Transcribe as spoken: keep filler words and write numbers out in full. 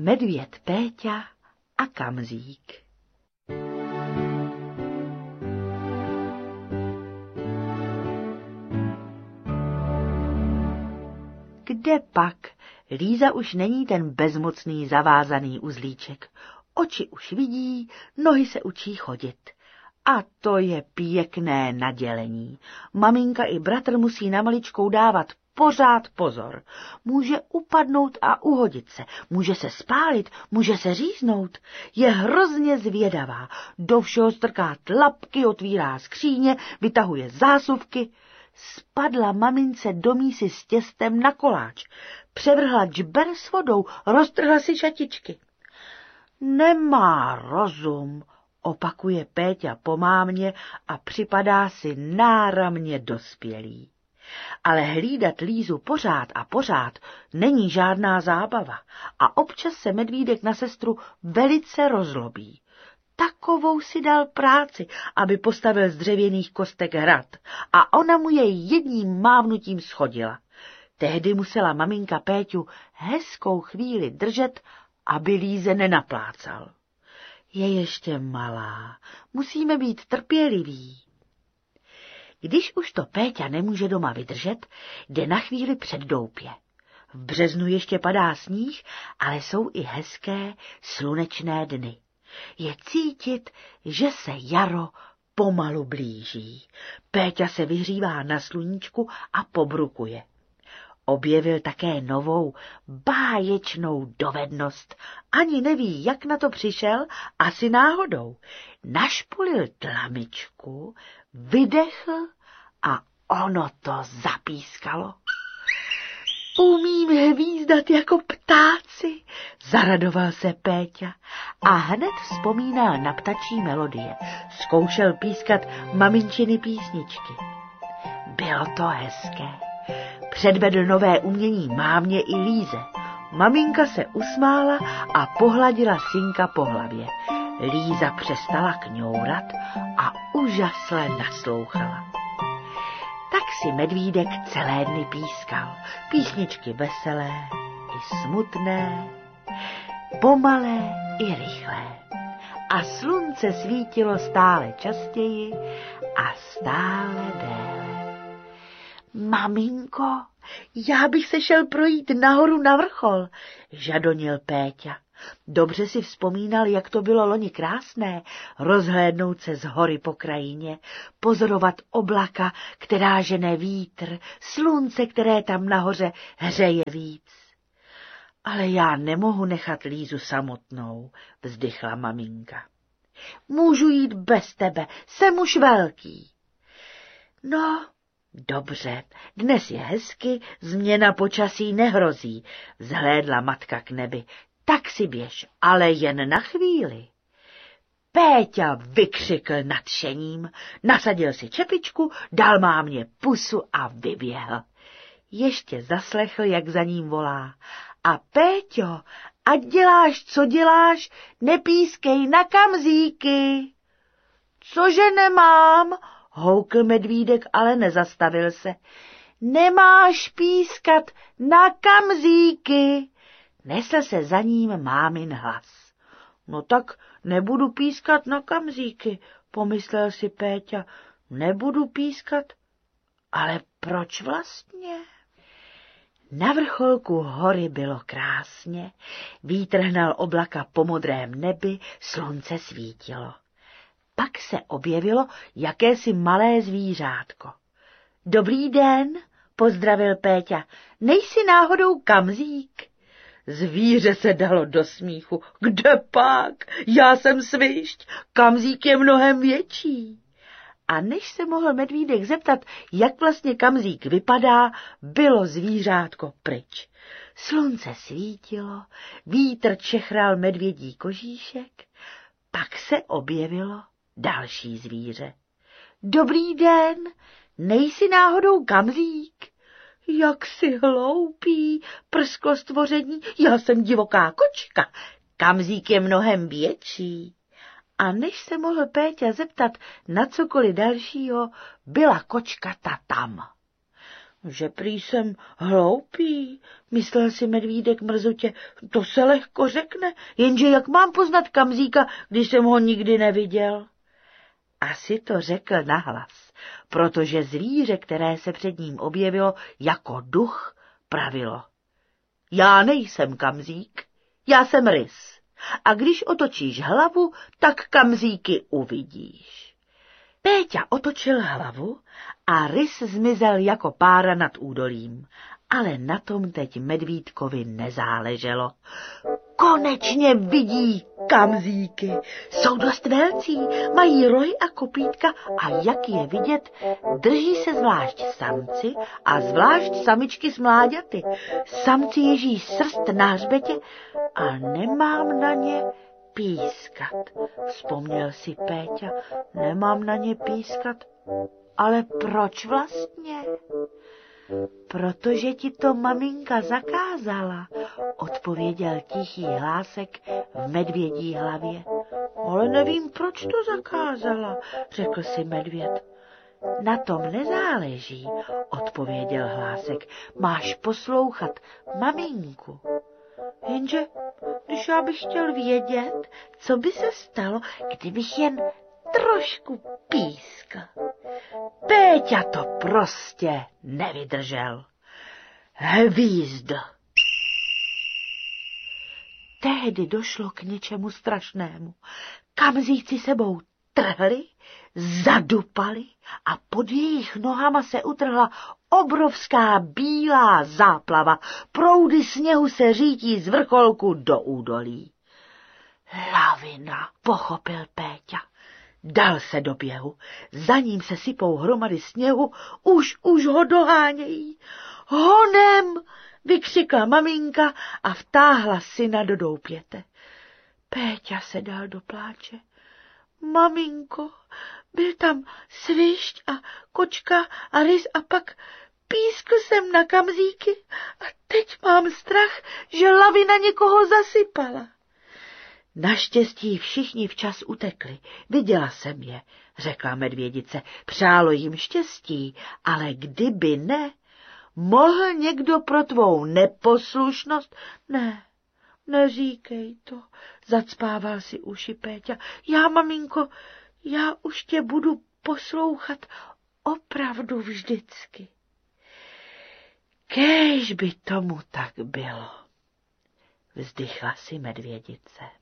Medvěd Péťa a Kamzík. Kde pak? Líza už není ten bezmocný zavázaný uzlíček. Oči už vidí, nohy se učí chodit. A to je pěkné nadělení. Maminka i bratr musí na maličkou dávat pořád pozor. Může upadnout a uhodit se, může se spálit, může se říznout. Je hrozně zvědavá, do všeho strká tlapky, otvírá skříně, vytahuje zásuvky. Spadla mamince do mísy s těstem na koláč, převrhla džber s vodou, roztrhla si šatičky. Nemá rozum, opakuje Péťa po mámě a připadá si náramně dospělý. Ale hlídat Lízu pořád a pořád není žádná zábava a občas se medvídek na sestru velice rozlobí. Takovou si dal práci, aby postavil z dřevěných kostek hrad a ona mu jej jedním mávnutím shodila. Tehdy musela maminka Péťu hezkou chvíli držet, aby Líze nenaplácal. Je ještě malá, musíme být trpěliví. Když už to Péťa nemůže doma vydržet, jde na chvíli před doupě. V březnu ještě padá sníh, ale jsou i hezké slunečné dny. Je cítit, že se jaro pomalu blíží. Péťa se vyhřívá na sluníčku a pobrukuje. Objevil také novou, báječnou dovednost. Ani neví, jak na to přišel, asi náhodou. Našpulil tlamičku, vydechl a ono to zapískalo. Umím hvízdat jako ptáci, zaradoval se Péťa a hned vzpomínal na ptačí melodie. Zkoušel pískat maminčiny písničky. Bylo to hezké. Předvedl nové umění mámě i Líze. Maminka se usmála a pohladila synka po hlavě. Líza přestala kňourat a úžasle naslouchala. Tak si medvídek celé dny pískal. Písničky veselé i smutné, pomalé i rychlé. A slunce svítilo stále častěji a stále déle. Maminko, já bych se šel projít nahoru na vrchol, žadonil Péťa. Dobře si vzpomínal, jak to bylo loni krásné, rozhlédnout se z hory po krajině, pozorovat oblaka, která žene vítr, slunce, které tam nahoře hřeje víc. Ale já nemohu nechat Lízu samotnou, vzdychla maminka. Můžu jít bez tebe, jsem už velký. No, dobře, dnes je hezky, změna počasí nehrozí, vzhlédla matka k nebi. Tak si běž, ale jen na chvíli. Péťa vykřikl nadšením, nasadil si čepičku, dal mámě pusu a vyběhl. Ještě zaslechl, jak za ním volá. A Péťo, ať děláš, co děláš, nepískej na Kamzíky. Cože nemám, houkl medvídek, ale nezastavil se. Nemáš pískat na Kamzíky. Nesl se za ním mámin hlas. No tak nebudu pískat na Kamzíky, pomyslel si Péťa. Nebudu pískat, ale proč vlastně? Na vrcholku hory bylo krásně, vítr hnal oblaka po modrém nebi, slunce svítilo. Pak se objevilo jakési malé zvířátko. Dobrý den, pozdravil Péťa, nejsi náhodou Kamzík? Zvíře se dalo do smíchu. Kde pak? Já jsem svišť, Kamzík je mnohem větší. A než se mohl medvídek zeptat, jak vlastně Kamzík vypadá, bylo zvířátko pryč. Slunce svítilo, vítr čechral medvědí kožíšek, pak se objevilo další zvíře. Dobrý den, nejsi náhodou Kamzík? Jak jsi hloupý, prsklo stvoření, já jsem divoká kočka, Kamzík je mnohem větší. A než se mohl Péťa zeptat na cokoliv dalšího, byla kočka ta tam. Že prý jsem hloupý, myslel si medvídek mrzutě, to se lehko řekne, jenže jak mám poznat Kamzíka, když jsem ho nikdy neviděl? Asi to řekl nahlas, protože zvíře, které se před ním objevilo jako duch, pravilo. Já nejsem Kamzík, já jsem rys. A když otočíš hlavu, tak Kamzíky uvidíš. Péťa otočil hlavu a rys zmizel jako pára nad údolím, ale na tom teď medvídkovi nezáleželo. Konečně vidí Kamzíky. Jsou dost velcí, mají rohy a kopítka a jak je vidět, drží se zvlášť samci a zvlášť samičky s mláďaty. Samci ježí srst na hřbetě a nemám na ně pískat. Vzpomněl si Péťa, nemám na ně pískat, ale proč vlastně? Protože ti to maminka zakázala, odpověděl tichý hlásek v medvědí hlavě. Ale nevím, proč to zakázala, řekl si medvěd. Na tom nezáleží, odpověděl hlásek. Máš poslouchat maminku. Jenže, když já bych chtěl vědět, co by se stalo, kdybych jen trošku pískl. Péťa to prostě nevydržel. Hvízd. Tehdy došlo k něčemu strašnému. Kamzíci sebou trhli, zadupali a pod jejich nohama se utrhla obrovská bílá záplava. Proudy sněhu se řítí z vrcholku do údolí. Lavina, pochopil Péťa. Dal se do běhu, za ním se sypou hromady sněhu, už, už ho dohánějí. Honem, vykřikla maminka a vtáhla syna do doupěte. Péťa se dal do pláče. Maminko, byl tam svišť a kočka a rys a pak pískl jsem na Kamzíky a teď mám strach, že lavina někoho zasypala. Naštěstí všichni včas utekli. Viděla jsem je, řekla medvědice. Přálo jim štěstí, ale kdyby ne, mohl někdo pro tvou neposlušnost? Ne, neříkej to, zacpával si uši Péťa. Já, maminko, já už tě budu poslouchat opravdu vždycky. Kéž by tomu tak bylo, vzdychla si medvědice.